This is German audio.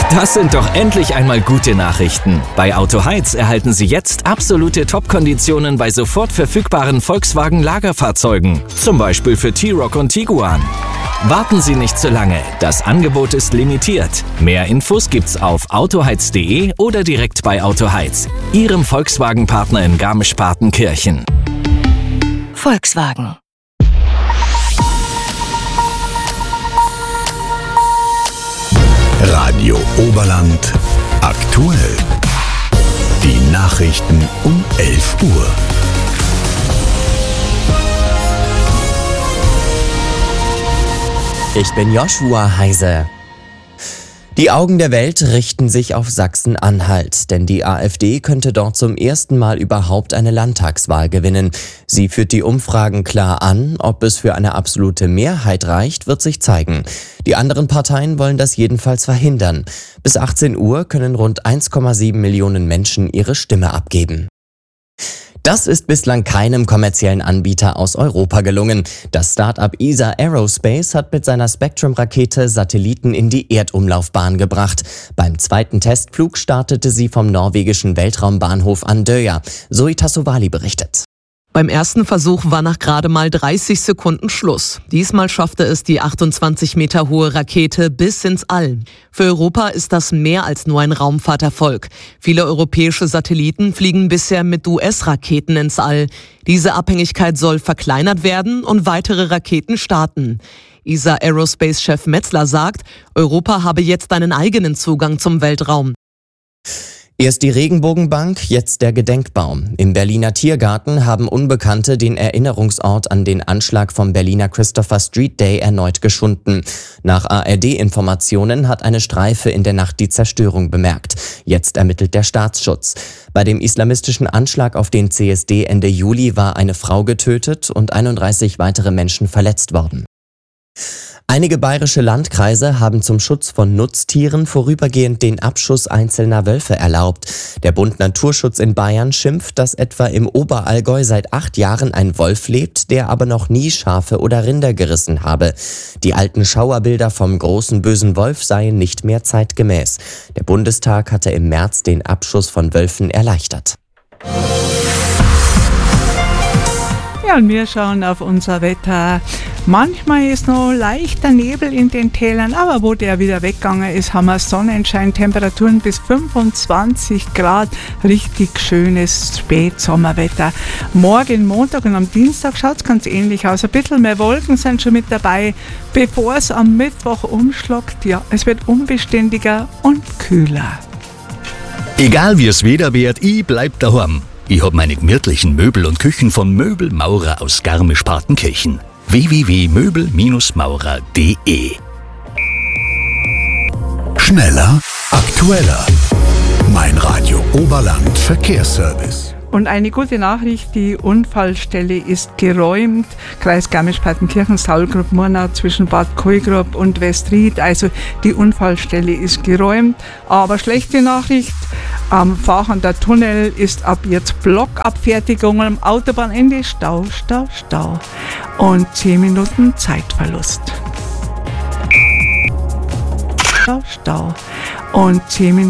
Das sind doch endlich einmal gute Nachrichten. Bei Autoheiz erhalten Sie jetzt absolute Top-Konditionen bei sofort verfügbaren Volkswagen-Lagerfahrzeugen. Zum Beispiel für T-Roc und Tiguan. Warten Sie nicht zu lange. Das Angebot ist limitiert. Mehr Infos gibt's auf autoheiz.de oder direkt bei Autoheiz, Ihrem Volkswagen-Partner in Garmisch-Partenkirchen. Volkswagen. Radio Oberland aktuell. Die Nachrichten um 11 Uhr. Ich bin Joshua Heise. Die Augen der Welt richten sich auf Sachsen-Anhalt, denn die AfD könnte dort zum ersten Mal überhaupt eine Landtagswahl gewinnen. Sie führt die Umfragen klar an. Ob es für eine absolute Mehrheit reicht, wird sich zeigen. Die anderen Parteien wollen das jedenfalls verhindern. Bis 18 Uhr können rund 1,7 Millionen Menschen ihre Stimme abgeben. Das ist bislang keinem kommerziellen Anbieter aus Europa gelungen. Das Start-up ESA Aerospace hat mit seiner Spectrum-Rakete Satelliten in die Erdumlaufbahn gebracht. Beim zweiten Testflug startete sie vom norwegischen Weltraumbahnhof Andøya. Zoe Tassovali berichtet. Beim ersten Versuch war nach gerade mal 30 Sekunden Schluss. Diesmal schaffte es die 28 Meter hohe Rakete bis ins All. Für Europa ist das mehr als nur ein Raumfahrterfolg. Viele europäische Satelliten fliegen bisher mit US-Raketen ins All. Diese Abhängigkeit soll verkleinert werden und weitere Raketen starten. ESA Aerospace-Chef Metzler sagt, Europa habe jetzt einen eigenen Zugang zum Weltraum. Erst die Regenbogenbank, jetzt der Gedenkbaum. Im Berliner Tiergarten haben Unbekannte den Erinnerungsort an den Anschlag vom Berliner Christopher Street Day erneut geschunden. Nach ARD-Informationen hat eine Streife in der Nacht die Zerstörung bemerkt. Jetzt ermittelt der Staatsschutz. Bei dem islamistischen Anschlag auf den CSD Ende Juli war eine Frau getötet und 31 weitere Menschen verletzt worden. Einige bayerische Landkreise haben zum Schutz von Nutztieren vorübergehend den Abschuss einzelner Wölfe erlaubt. Der Bund Naturschutz in Bayern schimpft, dass etwa im Oberallgäu seit 8 Jahren ein Wolf lebt, der aber noch nie Schafe oder Rinder gerissen habe. Die alten Schauerbilder vom großen bösen Wolf seien nicht mehr zeitgemäß. Der Bundestag hatte im März den Abschuss von Wölfen erleichtert. Ja, und wir schauen auf unser Wetter. Manchmal ist noch leichter Nebel in den Tälern, aber wo der wieder weggegangen ist, haben wir Sonnenschein, Temperaturen bis 25 Grad, richtig schönes Spätsommerwetter. Morgen, Montag und am Dienstag schaut es ganz ähnlich aus. Ein bisschen mehr Wolken sind schon mit dabei, bevor es am Mittwoch umschlagt. Ja, es wird unbeständiger und kühler. Egal wie es Wetter wird, ich bleib daheim. Ich hab meine gemütlichen Möbel und Küchen von Möbelmaurer aus Garmisch-Partenkirchen. www.möbelmaurer.de. Schneller, aktueller. Mein Radio Oberland Verkehrsservice. Und eine gute Nachricht, die Unfallstelle ist geräumt. Kreis Garmisch-Partenkirchen, Saulgrub-Murnau zwischen Bad Koigrub und Westried. Also die Unfallstelle ist geräumt. Aber schlechte Nachricht, am Fahrender Tunnel ist ab jetzt Blockabfertigung. Am Autobahnende Stau. Und 10 Minuten Zeitverlust. Stau. Und 10 Minuten